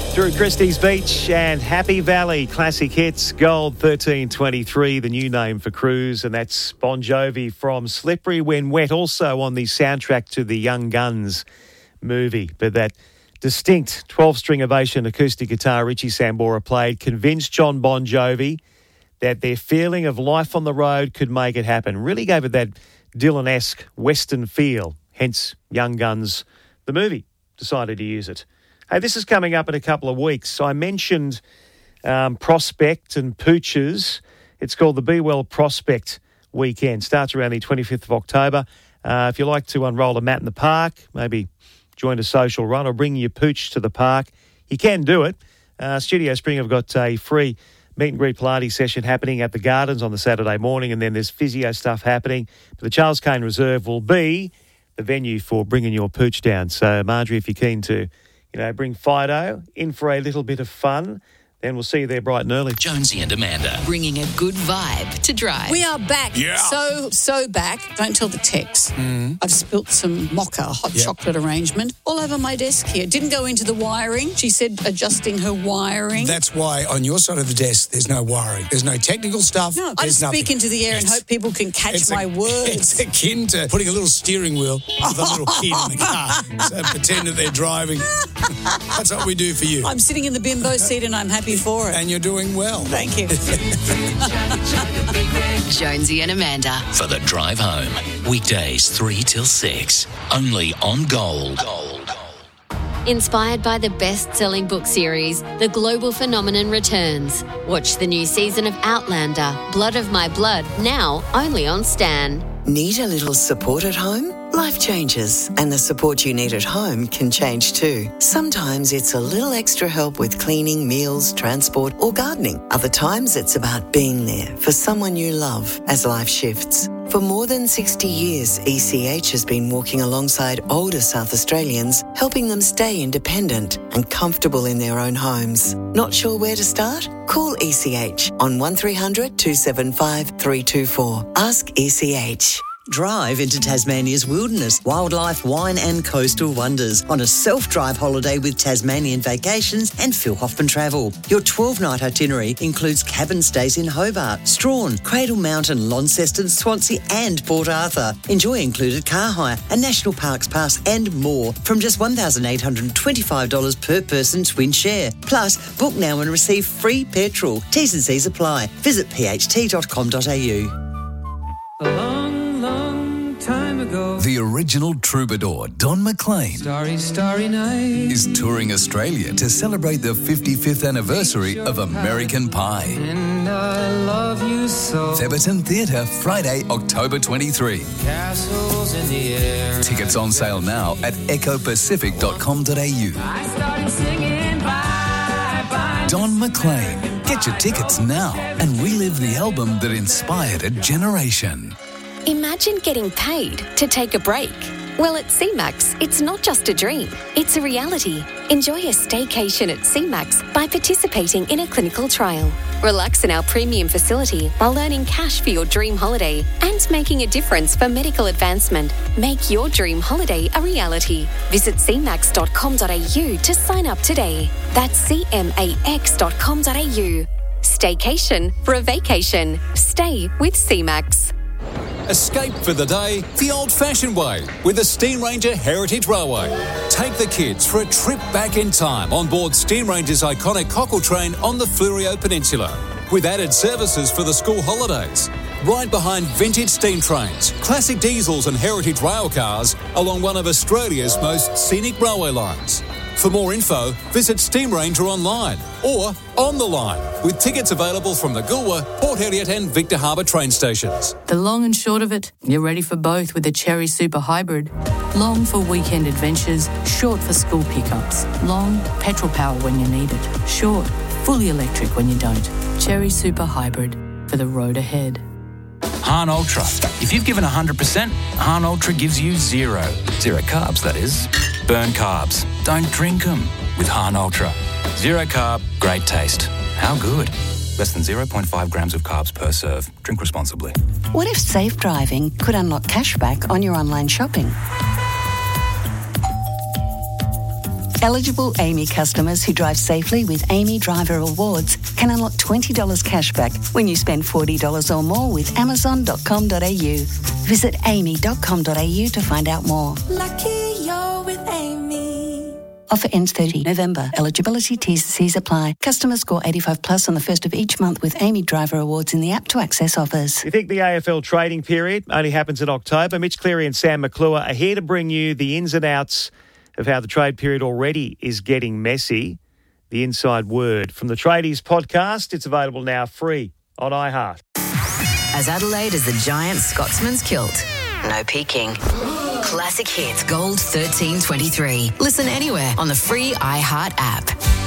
Through Christie's Beach and Happy Valley, classic hits, Gold 1323, the new name for Cruise, and that's Bon Jovi from Slippery When Wet, also on the soundtrack to the Young Guns movie. But that distinct 12-string Ovation acoustic guitar Richie Sambora played convinced John Bon Jovi that their feeling of life on the road could make it happen. Really gave it that Dylan-esque Western feel, hence Young Guns, the movie, decided to use it. Hey, this is coming up in a couple of weeks. I mentioned Prospect and Pooches. It's called the Be Well Prospect Weekend. Starts around the 25th of October. If you like to unroll a mat in the park, maybe join a social run or bring your pooch to the park, you can do it. Studio Spring have got a free meet and greet Pilates session happening at the Gardens on the Saturday morning, and then there's physio stuff happening. But the Charles Kane Reserve will be the venue for bringing your pooch down. So, Marjorie, if you're keen to bring Fido in for a little bit of fun, then we'll see you there bright and early. Jonesy and Amanda. Bringing a good vibe to Drive. We are back. Yeah. So back. Don't tell the techs. I've spilt some mocha hot chocolate arrangement all over my desk here. Didn't go into the wiring. She said adjusting her wiring. That's why on your side of the desk there's no wiring. There's no technical stuff. No, I just speak into the air and hope people can catch my words. It's akin to putting a little steering wheel with a little kid in the car. So pretend that they're driving. That's what we do for you. I'm sitting in the bimbo seat and I'm happy for it. And you're doing well. Thank you. Jonesy and Amanda. For the drive home. Weekdays 3 till 6. Only on Gold. Inspired by the best-selling book series, The Global Phenomenon returns. Watch the new season of Outlander, Blood of My Blood, now only on Stan. Need a little support at home? Life changes, and the support you need at home can change too. Sometimes it's a little extra help with cleaning, meals, transport, or gardening. Other times it's about being there for someone you love as life shifts. For more than 60 years, ECH has been walking alongside older South Australians, helping them stay independent and comfortable in their own homes. Not sure where to start? Call ECH on 1300 275 324. Ask ECH. Drive into Tasmania's wilderness, wildlife, wine and coastal wonders on a self-drive holiday with Tasmanian Vacations and Phil Hoffman Travel. Your 12-night itinerary includes cabin stays in Hobart, Strahan, Cradle Mountain, Launceston, Swansea and Port Arthur. Enjoy included car hire, a National Parks Pass and more from just $1,825 per person twin share. Plus, book now and receive free petrol. T's and C's apply. Visit pht.com.au. The original troubadour, Don McLean, Starry night, is touring Australia to celebrate the 55th anniversary of American Pie. And I love you so. Theberton Theatre, Friday, October 23. Castles in the air. Tickets on sale now at ecopacific.com.au. I started singing bye. Don McLean. Get your tickets now and relive the album that inspired a generation. Imagine getting paid to take a break. Well, at CMAX, it's not just a dream, it's a reality. Enjoy a staycation at CMAX by participating in a clinical trial. Relax in our premium facility while earning cash for your dream holiday and making a difference for medical advancement. Make your dream holiday a reality. Visit cmax.com.au to sign up today. That's cmax.com.au. Staycation for a vacation. Stay with CMAX. Escape for the day the old-fashioned way with the Steam Ranger Heritage Railway. Take the kids for a trip back in time on board Steam Ranger's iconic cockle train on the Fleurieu Peninsula, with added services for the school holidays. Right behind vintage steam trains, classic diesels and heritage rail cars along one of Australia's most scenic railway lines. For more info, visit Steam Ranger online or on the line, with tickets available from the Goolwa, Port Elliot and Victor Harbour train stations. The long and short of it, you're ready for both with the Cherry Super Hybrid. Long for weekend adventures, short for school pickups. Long, petrol power when you need it. Short, fully electric when you don't. Cherry Super Hybrid, for the road ahead. Hahn Ultra. If you've given 100%, Hahn Ultra gives you zero. Zero carbs, that is. Burn carbs. Don't drink them with Hahn Ultra. Zero carb, great taste. How good? Less than 0.5 grams of carbs per serve. Drink responsibly. What if safe driving could unlock cashback on your online shopping? Eligible AAMI customers who drive safely with AAMI Driver Awards can unlock $20 cashback when you spend $40 or more with Amazon.com.au. Visit aami.com.au to find out more. Lucky you're with Amy. Offer ends 30 November. Eligibility T's and C's apply. Customers score 85 plus on the first of each month with AAMI Driver Awards in the app to access offers. You think the AFL trading period only happens in October? Mitch Cleary and Sam McClure are here to bring you the ins and outs of how the trade period already is getting messy. The inside word from the Tradies podcast. It's available now free on iHeart. As Adelaide as the giant Scotsman's kilt. No peeking. Classic hits, Gold 1323. Listen anywhere on the free iHeart app.